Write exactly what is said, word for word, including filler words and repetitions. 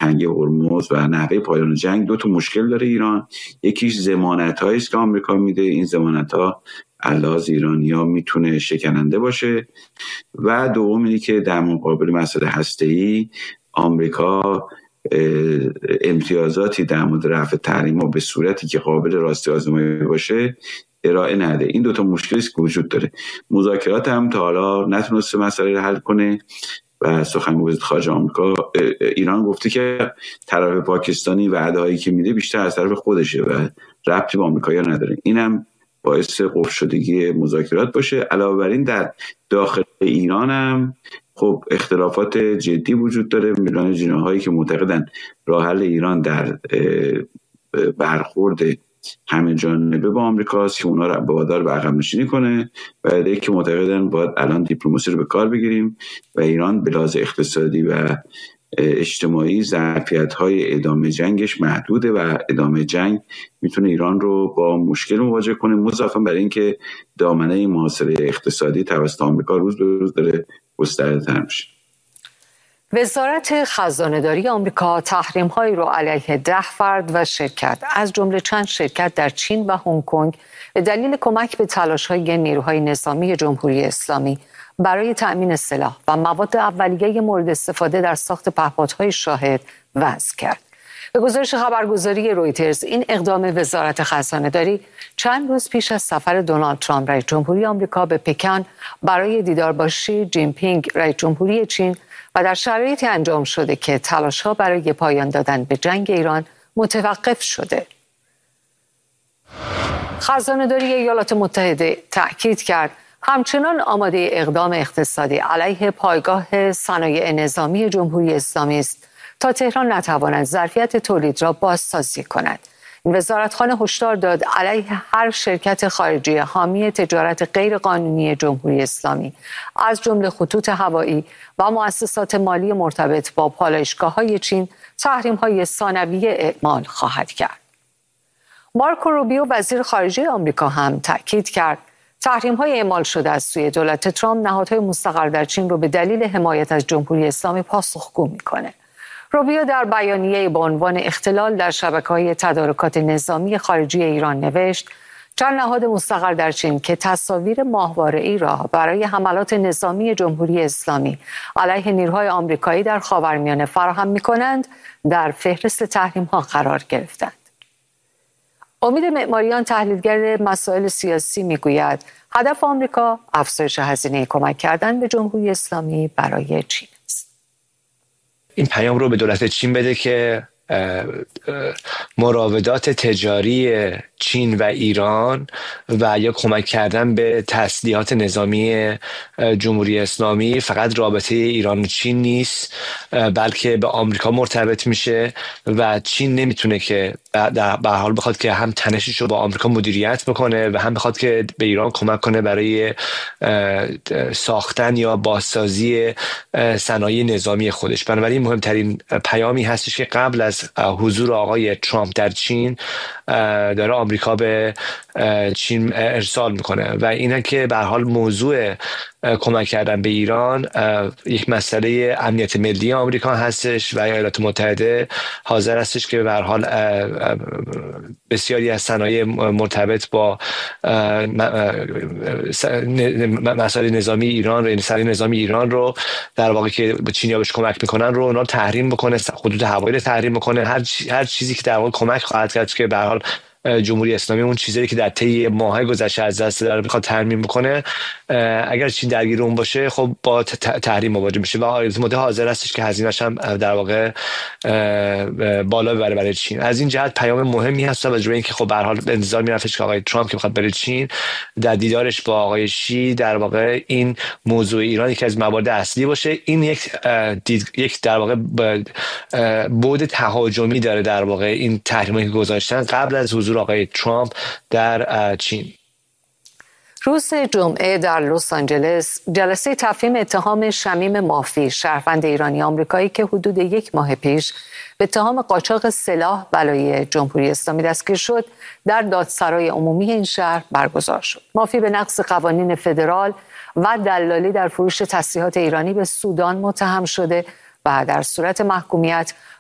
تنگه هرمز و نحوه پایان جنگ دو تا مشکل داره ایران. یکیش ضمانت‌هایی است که آمریکا میده، این ضمانت‌ها علاوه ایرانی‌ها میتونه شکننده باشه، و دوم اینی که در مقابل مسئله هسته‌ای آمریکا امتیازاتی در مورد رفع تحریم‌ها به صورتی که قابل راستی آزمایی باشه ارائه نده. این دوتا مشکلی است که وجود داره. مذاکرات هم تا حالا نتونسته مسئله رو حل کنه و سخنگوی وزارت خارجه آمریکا ایران گفته که طرف پاکستانی وعده‌هایی که میده بیشتر از طرف خودشه و ربطی به آمریکایی‌ها نداره. اینم باعث قفل شدگی مذاکرات باشه. علاوه بر این در داخل ایران هم خب اختلافات جدی وجود داره. میلان جناحایی که معتقدن راه حل ایران در برخورد همه جانبه با آمریکاست که اونا رو وادار به عقب نشینی کنه، و عده‌ای که معتقدن باید الان دیپلماسی رو به کار بگیریم و ایران به لحاظ اقتصادی و اجتماعی ظرفیت‌های ادامه جنگش محدوده و ادامه جنگ میتونه ایران رو با مشکل مواجه کنه، مضافاً بر این که دامنه محاصره اقتصادی توسط آمریکا روز به روز داره گسترده‌تر میشه. وزارت خزانه‌داری آمریکا تحریم‌هایی را علیه ده فرد و شرکت از جمله چند شرکت در چین و هنگ کنگ به دلیل کمک به تلاش‌های نیروهای نظامی جمهوری اسلامی برای تأمین سلاح و مواد اولیه مورد استفاده در ساخت پهپادهای شاهد وضع کرد. به گزارش خبرگزاری رویترز، این اقدام وزارت خزانه‌داری چند روز پیش از سفر دونالد ترامپ رئیس جمهوری آمریکا به پکن برای دیدار با شی جین پینگ رئیس جمهوری چین و در شرایطی انجام شده که تلاش‌ها برای پایان دادن به جنگ ایران متوقف شده. خزانه‌داری ایالات متحده تأکید کرد همچنان آماده اقدام اقتصادی علیه پایگاه صنایع نظامی جمهوری اسلامی است تا تهران نتواند ظرفیت تولید را بازسازی کند. این وزارتخانه هشدار داد علیه هر شرکت خارجی حامی تجارت غیرقانونی جمهوری اسلامی از جمله خطوط هوایی و مؤسسات مالی مرتبط با پالایشگاه‌های چین تحریم‌های ثانویه اعمال خواهد کرد. مارکو روبیو وزیر خارجه آمریکا هم تأکید کرد تحریم‌های اعمال شده از سوی دولت ترامپ نهادهای مستقر در چین رو به دلیل حمایت از جمهوری اسلامی پاسخگو می‌کنه. روبیو در بیانیه با عنوان اختلال در شبکه‌های تدارکات نظامی خارجی ایران نوشت چند نهاد مستقر در چین که تصاویر ماهواره‌ای را برای حملات نظامی جمهوری اسلامی علیه نیروهای آمریکایی در خاورمیانه فراهم می‌کنند در فهرست تحریم‌ها قرار گرفتند. امید معماریان تحلیلگر مسائل سیاسی میگوید هدف آمریکا افزایش هزینه کمک کردن به جمهوری اسلامی برای چین است. این پیام رو به دولت چین بده که مراودات تجاری چین و ایران و یا کمک کردن به تسلیحات نظامی جمهوری اسلامی فقط رابطه ایران و چین نیست، بلکه به آمریکا مرتبط میشه و چین نمیتونه که به حال بخواد که هم تنشش رو با آمریکا مدیریت بکنه و هم بخواد که به ایران کمک کنه برای ساختن یا بازسازی صنایع نظامی خودش. بنابراین مهمترین پیامی هستش که قبل از حضور آقای ترامپ در چین داره آمریکا به چین ارسال میکنه و اینه که به هر حال موضوع کمک کردن به ایران یک مسئله امنیت ملی آمریکا هستش و ایالات متحده حاضر هستش که به هر حال بسیاری از صنایع مرتبط با مسائل نظامی ایران و صنایع نظامی ایران رو در واقع که به چینیا بهش کمک میکنن رو اونا تحریم بکنه، خطوط هوایی رو تحریم بکنه، هر هر چیزی که در واقع کمک خواهد کرد که به هر حال جمهوری اسلامی اون چیزایی که در طی ماه‌های گذشته از دست داره بخواد ترمیم بکنه، اگر چین درگیر اون باشه خب با تحریم مواجه میشه و ایالات متحده حاضر هستش که هزینه‌اش هم در واقع بالا ببره برای چین. از این جهت پیام مهمی هست و جوری اینکه خب به هر حال انتظار میرفتش که آقای ترامپ که بخواد بره چین در دیدارش با آقای شی در واقع این موضوع ایران یکی از موارد اصلی باشه. این یک دید، یک در واقع بعد تهاجمی داره در واقع این تحریمایی که گذاشتن قبل از حضور آقای ترامپ در چین. روز جمعه در لس آنجلس جلسه تفهیم اتهام شمیم مافی شهروند ایرانی آمریکایی که حدود یک ماه پیش به اتهام قاچاق سلاح برای جمهوری اسلامی دستگیر شد در دادسرای عمومی این شهر برگزار شد. مافی به نقض قوانین فدرال و دلالی در فروش تسلیحات ایرانی به سودان متهم شده و در صورت محکومیت